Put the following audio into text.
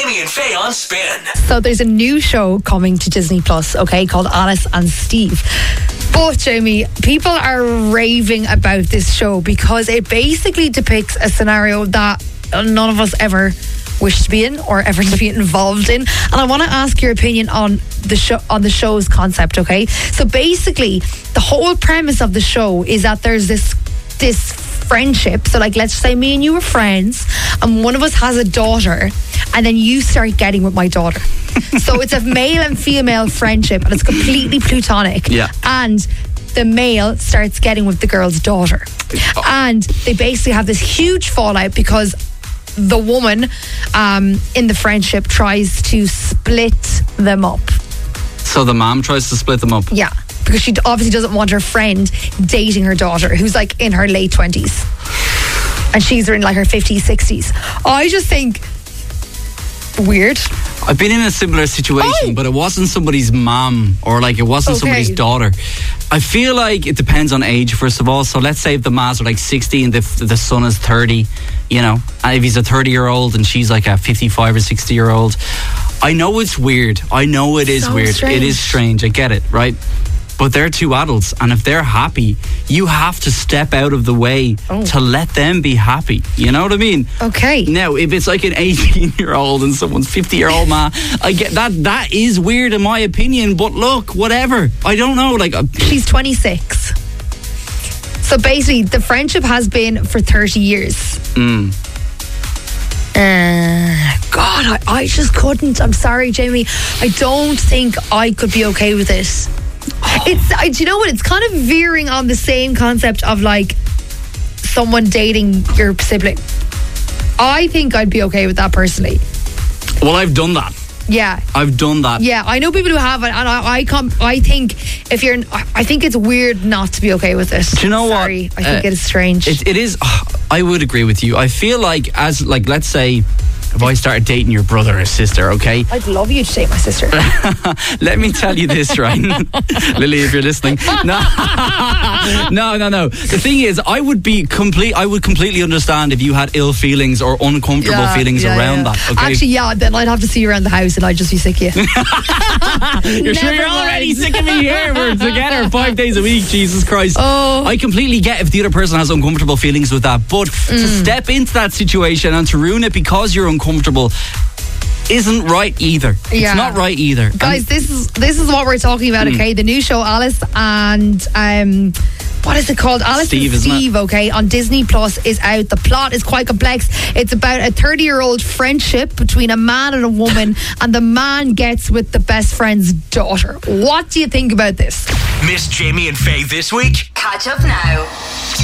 Jamie and Faye on Spin. So there's a new show coming to Disney Plus, okay, called Alice and Steve. But Jamie, people are raving about this show because it basically depicts a scenario that none of us ever wish to be in or ever to be involved in. And I want to ask your opinion on the show's concept, okay? So basically, the whole premise of the show is that there's this friendship. So like, let's say me and you are friends and one of us has a daughter and then you start getting with my daughter. So it's a male and female friendship and it's completely platonic. Yeah. And the male starts getting with the girl's daughter. And they basically have this huge fallout because the woman in the friendship tries to split them up. So the mom tries to split them up? Yeah. Because she obviously doesn't want her friend dating her daughter, who's like in her late 20s. And she's in like her 50s, 60s. I just think weird. I've been in a similar situation, but it wasn't somebody's mom or like it wasn't somebody's daughter. I feel like it depends on age, first of all. So let's say if the ma's are like 60 and the son is 30, you know, and if he's a 30-year-old and she's like a 55 or 60-year-old, I know it's weird. I know it is weird. Strange. It is strange. I get it, right? But they're two adults, and if they're happy, you have to step out of the way to let them be happy. You know what I mean? Okay. Now, if it's like an 18-year-old and someone's 50-year-old man, I get that. That is weird in my opinion. But look, whatever. I don't know. Like she's 26. So basically, the friendship has been for 30 years. God, I just couldn't. I'm sorry, Jamie. I don't think I could be okay with this. Do you know what? It's kind of veering on the same concept of like someone dating your sibling. I think I'd be okay with that personally. Well, I've done that. Yeah, I've done that. Yeah, I know people who have it, and I think I think it's weird not to be okay with it. Do you know what? I think it is strange. It is. I would agree with you. I feel like let's say, if I started dating your brother or sister, okay? I'd love you to date my sister. Let me tell you this, right? Lily, if you're listening. No. The thing is, I would completely understand if you had ill feelings or uncomfortable feelings around that, okay? Actually, then I'd have to see you around the house and I'd just be sick of you. You're sure you're already sick of me here? We're together 5 days a week, Jesus Christ. Oh. I completely get if the other person has uncomfortable feelings with that, but to step into that situation and to ruin it because you're uncomfortable isn't right either. It's not right either. Guys, this is what we're talking about, okay? The new show Alice and what is it called? Alice Steve, and Steve, okay, on Disney Plus is out. The plot is quite complex. It's about a 30-year-old friendship between a man and a woman, and the man gets with the best friend's daughter. What do you think about this? Miss Jamie and Faye this week? Catch up now.